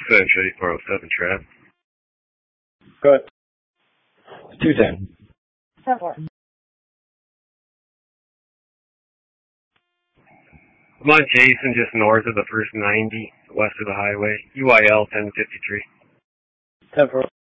Go ahead and show you 407 trap. Go ahead. 210. 10-4. I'm on Jason, just north of the first 90, west of the highway. UIL 1053. 10-4.